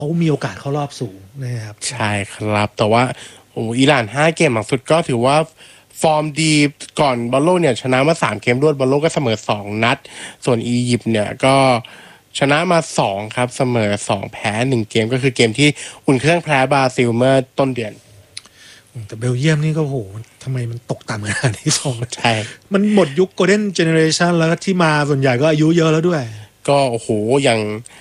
เขามีโอกาสเข้ารอบสูงนะครับใช่ครับแต่ว่าอิหร่าน5 เกมหลังสุดก็ถือว่าฟอร์มดีก่อนบอลโลกเนี่ยชนะมา3 เกมรวดบอลโลกก็เสมอ2 นัดส่วนอียิปต์เนี่ยก็ชนะมา2ครับเสมอ2แพ้1 เกมก็คือเกมที่อุ่นเครื่องแพ้บราซิลเมื่อต้นเดือนแต่เบลเยียมนี่ก็โหทำไมมันตกต่ำขนาดนี้ใช่มันหมดยุคโกลเด้นเจเนเรชันแล้วที่มาส่วนใหญ่ก็อายุเยอะแล้วด้วยก็โอ้โหอย่าง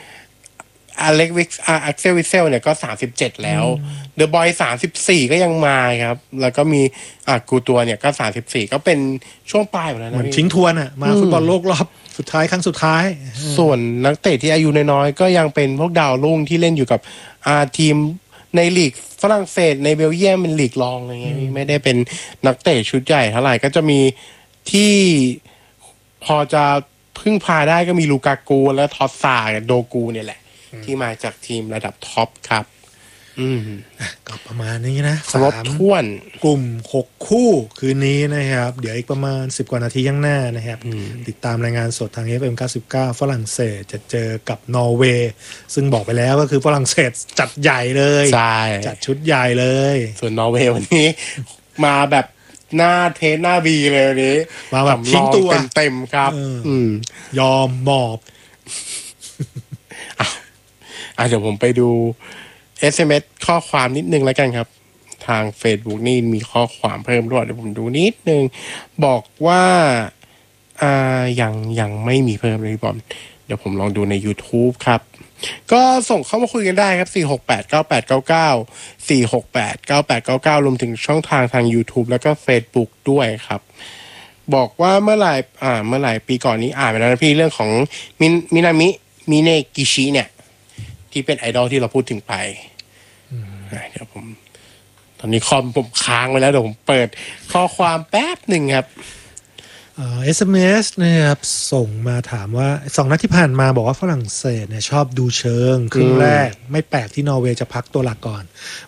อักเซลวิเซลเนี่ยก็37แล้วเดอะบอย34ก็ยังมาครับแล้วก็มีกูตัวเนี่ยก็34ก็เป็นช่วงปลายหมดแล้วนะเหมือนทิ้งทวนมาฟุตบอลโลกรอบสุดท้ายครั้งสุดท้ายส่วนนักเตะที่อายุน้อยๆก็ยังเป็นพวกดาวรุ่งที่เล่นอยู่กับทีมในลีกฝรั่งเศสในเบลเยียมเป็นลีกรองอะไรเงี้ยไม่ได้เป็นนักเตะชุดใหญ่เท่าไหร่ก็จะมีที่พอจะพึ่งพาได้ก็มีลูกากูและทอสซากับโดกูเนี่ยแหละที่มาจากทีมระดับท็อปครับก็ประมาณนี้นะครบถ้วนกลุ่ม6 คู่คืนนี้นะครับเดี๋ยวอีกประมาณ10 กว่านาทีข้างหน้านะครับติดตามรายงานสดทาง FM 99ฝรั่งเศสจะเจอกับนอร์เวย์ซึ่งบอกไปแล้วก็คือฝรั่งเศสจัดใหญ่เลยจัดชุดใหญ่เลยส่วนนอร์เวย์วันนี้มาแบบหน้าเทสหน้าบีเลยวันนี้มาแบบทิ้งตัวเต็มครับยอมหมอบเดี๋ยวผมไปดู SMS ข้อความนิดนึงแล้วกันครับทาง Facebook นี่มีข้อความเพิ่มด้วยเดี๋ยวผมดูนิดนึงบอกว่ายังไม่มีเพิ่มเลยพี่บอมเดี๋ยวผมลองดูใน YouTube ครับก็ส่งเข้ามาคุยกันได้ครับ4689899 4689899รวมถึงช่องทาง YouTube แล้วก็ Facebook ด้วยครับบอกว่าเมื่อไหร่ปีก่อนนี้ไปแล้วนะพี่เรื่องของมินามิมิเนกิชิเนี่ยที่เป็นไอดอลที่เราพูดถึงไปเดี๋ยวผมตอนนี้คอมผมค้างไว้แล้วเดี๋ยวผมเปิดข้อความแป๊บหนึ่งครับ SMS นะครับส่งมาถามว่า2 นัดที่ผ่านมาบอกว่าฝรั่งเศสเนี่ยชอบดูเชิงครึ่งแรกไม่แปลกที่นอร์เวย์จะพักตัวหลักก่อน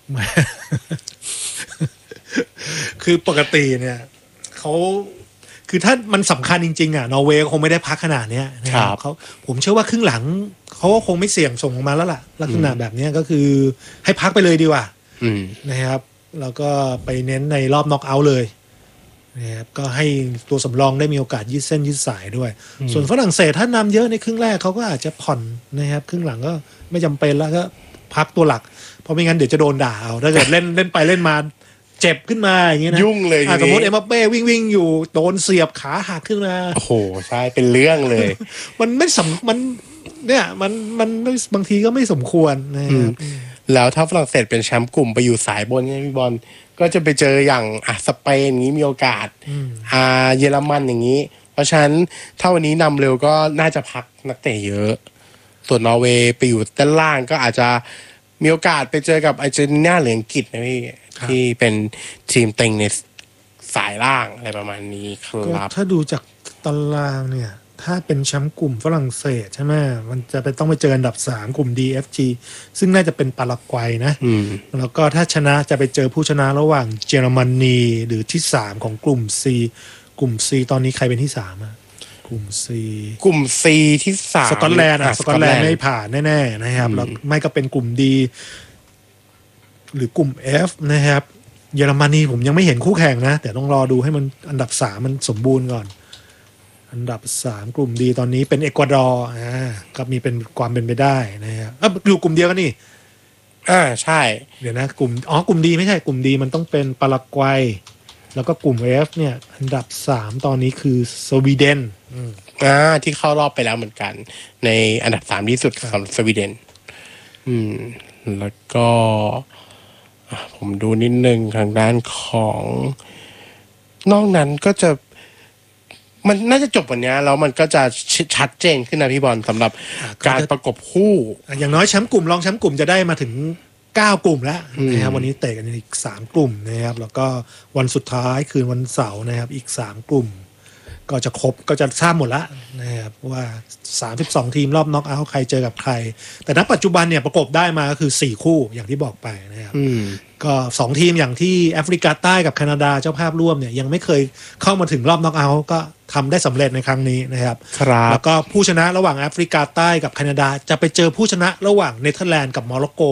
คือปกติเนี่ยเขาคือถ้ามันสำคัญจริงๆนอร์เวย์คงไม่ได้พักขนาดนี้นะครับผมเชื่อว่าครึ่งหลังเขาก็คงไม่เสี่ยงส่งออกมาแล้วล่ะลักษณะแบบนี้ก็คือให้พักไปเลยดีกว่านะครับแล้วก็ไปเน้นในรอบน็อกเอาท์เลยนะครับก็ให้ตัวสำรองได้มีโอกาสยืดเส้นยืดสายด้วยส่วนฝรั่งเศสถ้านำเยอะในครึ่งแรกเขาก็อาจจะผ่อนนะครับครึ่งหลังก็ไม่จำเป็นแล้วก็พักตัวหลักเพราะไม่งั้นเดี๋ยวจะโดนด่าเอาถ้าเกิดเล่นไปเล่นมาเจ็บขึ้นมาอย่างเงี้ยนะยุ่งเลยสมมติเอ็มบัปเป้วิ่งอยู่โดนเสียบขาหักขึ้นมาโอ้โหใช่เป็นเรื่องเลยมันไม่มันเนี่ยมันบางทีก็ไม่สมควรนะครับแล้วถ้าฝรั่งเศสเป็นแชมป์กลุ่มไปอยู่สายบนเนี่ยพี่บอลก็จะไปเจออย่างสเปนอย่างนี้มีโอกาสเยอรมันอย่างนี้เพราะฉะนั้นถ้าวันนี้นำเร็วก็น่าจะพักนักเตะเยอะส่วนนอร์เวย์ไปอยู่ด้านล่างก็อาจจะมีโอกาสไปเจอกับอาร์เจนตินาหรืออังกฤษนะพี่ที่เป็นทีมเต็งในสายล่างอะไรประมาณนี้ครับถ้าดูจากตารางเนี่ยถ้าเป็นแชมป์กลุ่มฝรั่งเศสใช่ไหมมันจะต้องไปเจออันดับ3กลุ่ม DFG ซึ่งน่าจะเป็นปารากวัยนะแล้วก็ถ้าชนะจะไปเจอผู้ชนะระหว่างเยอรมนีหรือที่3ของกลุ่ม C กลุ่ม C ตอนนี้ใครเป็นที่3กลุ่ม C ที่3 สกอตแลนด์สกอตแลนด์ไม่ผ่านแน่ๆนะครับแล้วไม่ก็เป็นกลุ่ม D หรือกลุ่ม F นะครับเยอรมนีผมยังไม่เห็นคู่แข่งนะแต่ต้องรอดูให้มันอันดับ3มันสมบูรณ์ก่อนอันดับ3กลุ่มดีตอนนี้เป็นเอกวาดอร์ก็มีเป็นความเป็นไปได้นะครับอยู่กลุ่มเดียวกันนี่ใช่เดี๋ยวนะกลุ่มดีไม่ใช่กลุ่มดีมันต้องเป็นปารากวัยแล้วก็กลุ่ม F เนี่ยอันดับ3ตอนนี้คือสวีเดนที่เข้ารอบไปแล้วเหมือนกันในอันดับ3ที่สุดของสวีเดนแล้วก็ผมดูนิดนึงทางด้านของนอกนั้นก็จะมันน่าจะจบวันนี้แล้วมันก็จะชัดเจนขึ้นนะพี่บอลสำหรับการประกบคู่อย่างน้อยแชมป์กลุ่มรองแชมป์กลุ่มจะได้มาถึง9 กลุ่มแล้วนะครับวันนี้เตะกันอีก3 กลุ่มนะครับแล้วก็วันสุดท้ายคืนวันเสาร์นะครับอีก3 กลุ่มก็จะครบก็จะทราบหมดละนะครับว่า32ทีมรอบน็อกเอาท์ใครเจอกับใครแต่ณปัจจุบันเนี่ยประกบได้มาก็คือ4คู่อย่างที่บอกไปนะครับก็2ทีมอย่างที่แอฟริกาใต้กับแคนาดาเจ้าภาพร่วมเนี่ยยังไม่เคยเข้ามาถึงรอบน็อกเอาท์ก็ทำได้สำเร็จในครั้งนี้นะครับแล้วก็ผู้ชนะระหว่างแอฟริกาใต้กับแคนาดาจะไปเจอผู้ชนะระหว่างเนเธอร์แลนด์กับโมร็อกโก